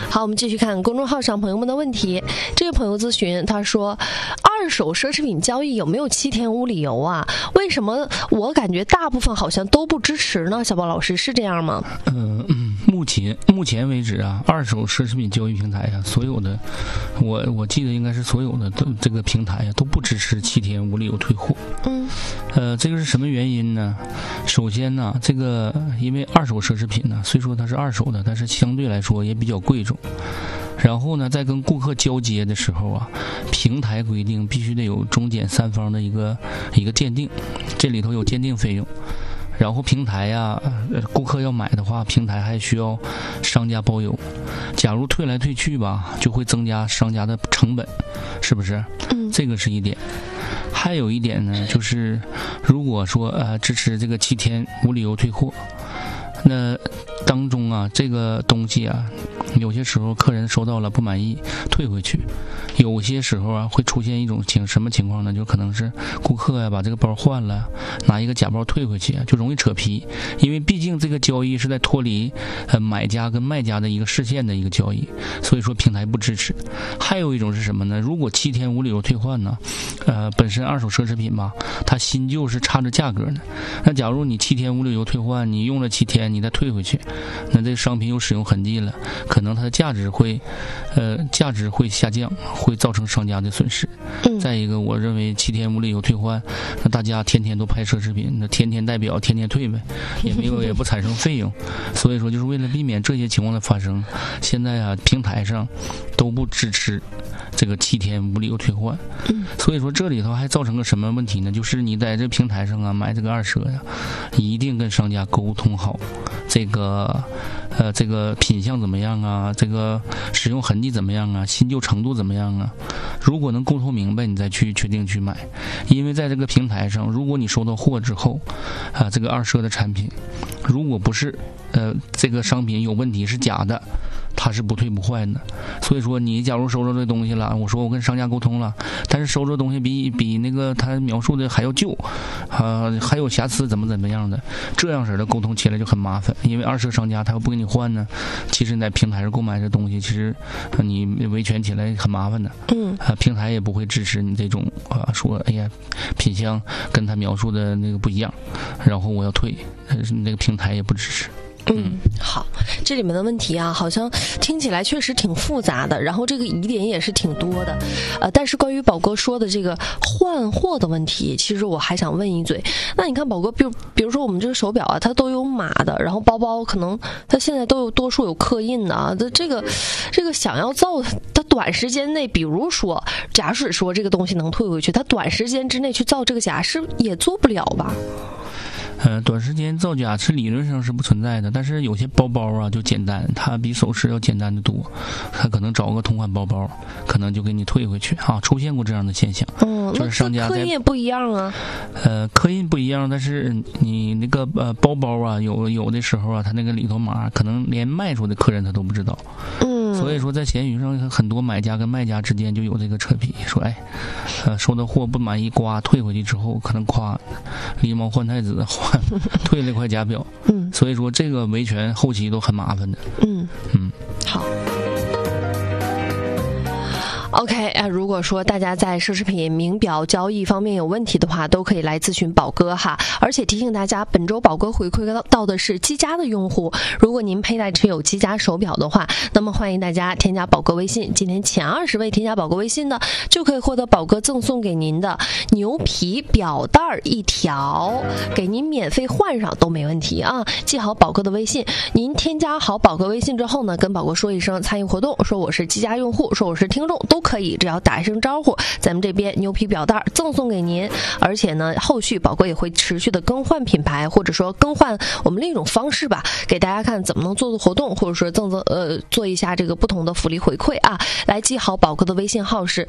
好，我们继续看公众号上朋友们的问题。这位朋友咨询，他说二手奢侈品交易有没有7天无理由啊？为什么我感觉大部分好像都不支持呢？小宝老师是这样吗？ 目前为止啊，二手奢侈品交易平台啊，所有的我记得应该是所有的这个平台啊都不支持7天无理由退货。这个是什么原因呢？首先呢，这个因为二手奢侈品呢，虽说它是二手的，但是相对来说也比较贵重。然后呢，在跟顾客交接的时候啊，平台规定必须得有中检3方的一个鉴定，这里头有鉴定费用。然后平台呀，顾客要买的话，平台还需要商家包邮。假如退来退去吧，就会增加商家的成本，是不是？这个是一点。还有一点呢，就是如果说支持这个7天无理由退货，那当中啊，这个东西啊，有些时候客人收到了不满意，退回去；有些时候啊，会出现一种什么情况呢？就可能是顾客呀把这个包换了，拿一个假包退回去，就容易扯皮。因为毕竟这个交易是在脱离买家跟卖家的一个视线的一个交易，所以说平台不支持。还有一种是什么呢？如果7天无理由退换呢，本身二手奢侈品吧，它新旧是差着价格的。那假如你7天无理由退换，你用了7天，你再退回去，那这个商品有使用痕迹了，可能它的价值会下降，会造成商家的损失。再一个，我认为7天无理由退换，那大家天天都拍奢侈品，那天天代表天天退呗，也不产生费用。所以说，就是为了避免这些情况的发生，现在啊，平台上都不支持这个7天无理由退换。所以说这里头还造成个什么问题呢？就是你在这平台上啊买这个二手呀，一定跟商家沟通好这个品相怎么样啊，这个使用痕迹怎么样啊，新旧程度怎么样啊。如果能沟通明白，你再去决定去买。因为在这个平台上，如果你收到货之后这个二手的产品如果不是这个商品有问题是假的，它是不退不换的。所以说你假如收着这东西了，我说我跟商家沟通了，但是收着东西比那个他描述的还要旧还有瑕疵怎么样的，这样式的沟通起来就很麻烦。因为二手商家他要不给你换呢，其实你在平台上购买这东西，其实你维权起来很麻烦的。平台也不会支持你这种说哎呀品相跟他描述的那个不一样，然后我要退，那个平台也不支持。 好，这里面的问题啊，好像听起来确实挺复杂的，然后这个疑点也是挺多的，但是关于宝哥说的这个换货的问题，其实我还想问一嘴。那你看宝哥，比如说我们这个手表啊，它都有码的，然后包包可能它现在都有多数有刻印的啊，这个想要造它短时间内，比如说假使说这个东西能退回去，它短时间之内去造这个假是也做不了吧？ 短时间造假是理论上是不存在的，但是有些包包啊就简单，它比首饰要简单的多，它可能找个同款包包，可能就给你退回去出现过这样的现象。就是商家刻印也不一样啊。 刻印不一样，但是你那个包包啊，有的时候啊，它那个里头码可能连卖出的客人他都不知道。所以说在闲鱼上很多买家跟卖家之间就有这个扯皮，说收到货不满意，退回去之后可能狸猫换太子退了一块假表。所以说这个维权后期都很麻烦的。 好。OK 如果说大家在奢侈品名表交易方面有问题的话，都可以来咨询宝哥哈。而且提醒大家，本周宝哥回馈到的是积家的用户，如果您佩戴持有积家手表的话，那么欢迎大家添加宝哥微信，今天前20位添加宝哥微信的，就可以获得宝哥赠送给您的牛皮表带1条，给您免费换上都没问题啊。记好宝哥的微信，您添加好宝哥微信之后呢，跟宝哥说一声参与活动，说我是积家用户，说我是听众都可以，只要打一声招呼，咱们这边牛皮表带赠送给您。而且呢，后续宝哥也会持续的更换品牌，或者说更换我们另一种方式吧，给大家看怎么能做活动，或者说做一下这个不同的福利回馈啊。来记好宝哥的微信号是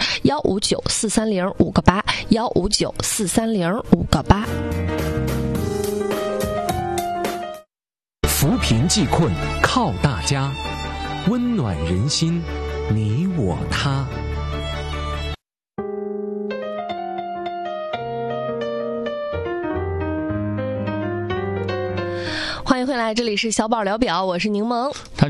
1594305个8，1594305个8。 扶贫济困靠大家，温暖人心你我他。 欢迎回来，这里是小宝聊表，我是柠檬。